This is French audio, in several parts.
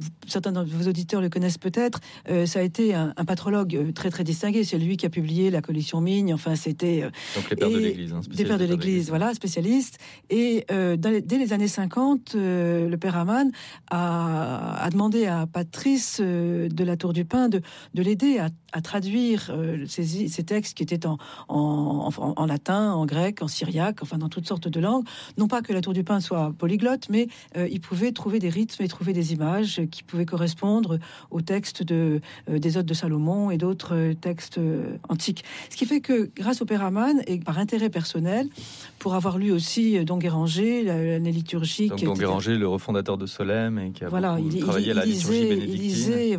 certains de vos auditeurs le connaissent peut-être, ça a été un patrologue très très distingué. C'est lui qui a publié La collection Migne. Enfin, c'était donc les pères de l'Église, des pères de l'Église, voilà, spécialistes. Et dès les années 50, le père Amann a demandé à Patrice de la Tour du Pin de l'aider à traduire ces textes qui étaient en latin, en grec, en syriaque, enfin dans toutes sortes de langues. Non pas que la Tour du Pin soit polyglotte, mais il pouvait trouver des rythmes et trouver des images qui pouvaient correspondre aux textes des Odes de Salomon et d'autres textes antiques. Ce qui fait que grâce au père Amann et par intérêt personnel, pour avoir lu aussi Don Guéranger, l'année liturgique. Donc Don Guéranger, le refondateur de Solesmes et qui a beaucoup travaillé à la liturgie bénédictine. Il lisait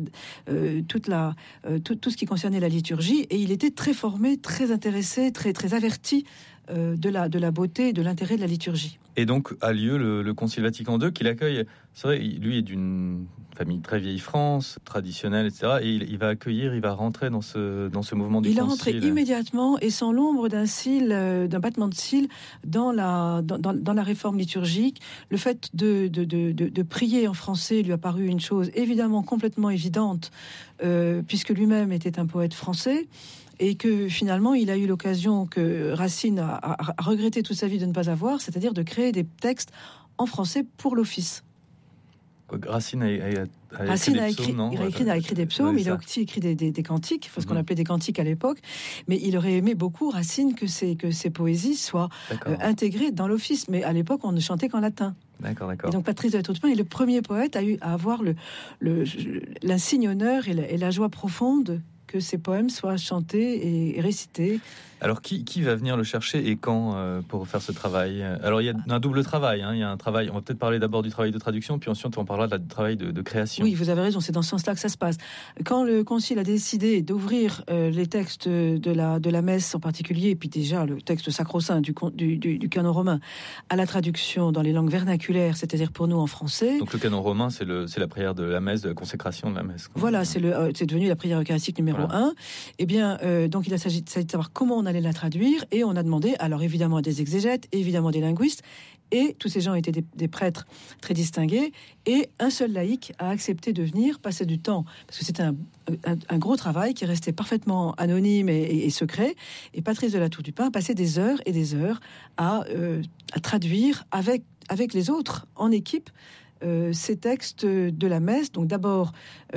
tout ce qui concernait la liturgie, et il était très formé, très intéressé, très, très averti de la beauté et de l'intérêt de la liturgie. Et donc a lieu le Concile Vatican II qui l'accueille. C'est vrai, lui est d'une famille très vieille France, traditionnelle, etc. Et il va rentrer dans ce mouvement du Concile. Il est rentré immédiatement et sans l'ombre d'un battement de cils dans la réforme liturgique. Le fait de prier en français lui a paru une chose évidemment complètement évidente, puisque lui-même était un poète français. Et que finalement, il a eu l'occasion que Racine a regretté toute sa vie de ne pas avoir, c'est-à-dire de créer des textes en français pour l'office. Racine a écrit des psaumes, il a aussi écrit des cantiques, ce qu'on appelait des cantiques à l'époque, mais il aurait aimé beaucoup, Racine, que ses poésies soient intégrées dans l'office, mais à l'époque, on ne chantait qu'en latin. D'accord. Et donc Patrice de la Tour du Pin est le premier poète à avoir l'insigne honneur et la joie profonde que ces poèmes soient chantés et récités. Alors, qui va venir le chercher et quand pour faire ce travail ? Alors, il y a un double travail. Il y a un travail, on va peut-être parler d'abord du travail de traduction, puis ensuite on parlera du travail de création. Oui, vous avez raison, c'est dans ce sens-là que ça se passe. Quand le Concile a décidé d'ouvrir les textes de la messe en particulier, et puis déjà le texte sacro-saint du canon romain, à la traduction dans les langues vernaculaires, c'est-à-dire pour nous en français. Donc le canon romain, c'est la prière de la messe, de la consécration de la messe. Voilà, c'est devenu la prière eucharistique numéro 1. Eh bien, donc il s'agit de savoir comment on allait la traduire, et on a demandé, alors évidemment à des exégètes, évidemment des linguistes, et tous ces gens étaient des prêtres très distingués, et un seul laïc a accepté de venir passer du temps, parce que c'était un gros travail qui restait parfaitement anonyme et secret, et Patrice de la Tour du Pin passait des heures et des heures à traduire avec les autres, en équipe, ces textes de la messe. Donc d'abord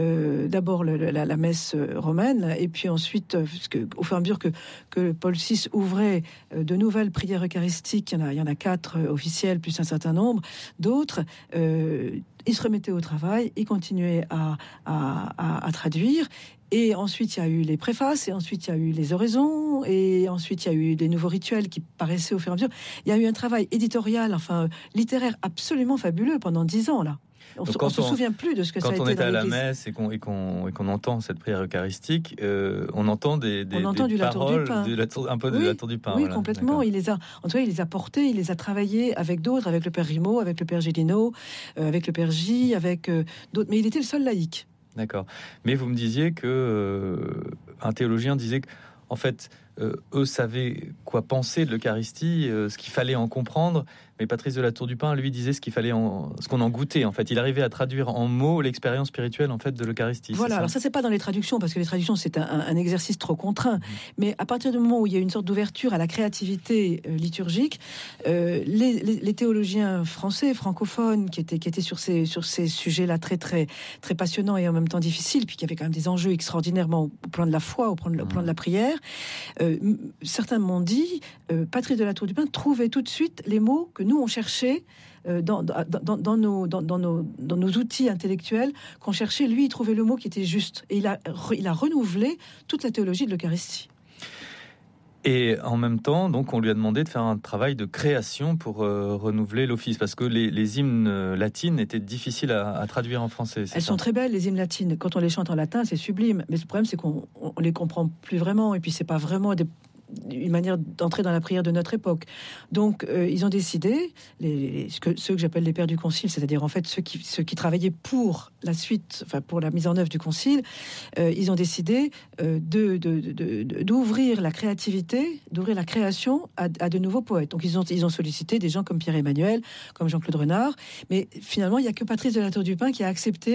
la messe romaine, et puis ensuite, au fur et à mesure que Paul VI ouvrait de nouvelles prières eucharistiques, il y en a 4 officielles plus un certain nombre d'autres, il se remettait au travail, il continuait à traduire. Et ensuite, il y a eu les préfaces, et ensuite, il y a eu les oraisons, et ensuite, il y a eu des nouveaux rituels qui paraissaient au fur et à mesure. Il y a eu un travail éditorial, littéraire, absolument fabuleux pendant 10 ans, là. On ne se souvient plus de ce que ça a été. Quand on est à la messe et qu'on entend cette prière eucharistique, on entend des paroles, un peu de la Tour du Pin. Oui, voilà, complètement. Il les a portées, il les a travaillées avec d'autres, avec le père Rimaud, avec le père Gélineau, avec le père J, avec d'autres. Mais il était le seul laïc. D'accord. Mais vous me disiez que un théologien disait que, en fait, eux savaient quoi penser de l'Eucharistie, ce qu'il fallait en comprendre. Mais Patrice de la Tour du Pin, lui, disait ce qu'on en goûtait. En fait, il arrivait à traduire en mots l'expérience spirituelle, en fait, de l'Eucharistie. Voilà. Alors ça, c'est pas dans les traductions, parce que les traductions, c'est un exercice trop contraint. Mais à partir du moment où il y a une sorte d'ouverture à la créativité liturgique, les théologiens français, francophones, qui étaient sur ces sujets-là très très très passionnants et en même temps difficiles, puis qui avaient quand même des enjeux extraordinairement au plan de la foi, au plan de la prière. Certains m'ont dit, Patrice de la Tour du Pin trouvait tout de suite les mots que nous on cherchait dans nos outils intellectuels qu'on cherchait. Lui, il trouvait le mot qui était juste, et il a renouvelé toute la théologie de l'Eucharistie. Et en même temps, donc, on lui a demandé de faire un travail de création pour renouveler l'office, parce que les hymnes latines étaient difficiles à traduire en français. Elles sont très belles, les hymnes latines. Quand on les chante en latin, c'est sublime. Mais le problème, c'est qu'on les comprend plus vraiment, et puis c'est pas vraiment une manière d'entrer dans la prière de notre époque. Donc, ils ont décidé, ceux que j'appelle les pères du Concile, c'est-à-dire en fait ceux qui travaillaient pour la suite, enfin pour la mise en œuvre du Concile, ils ont décidé d'ouvrir la créativité, d'ouvrir la création à de nouveaux poètes. Donc, ils ont sollicité des gens comme Pierre Emmanuel, comme Jean-Claude Renard, mais finalement, il n'y a que Patrice de la Tour du Pin qui a accepté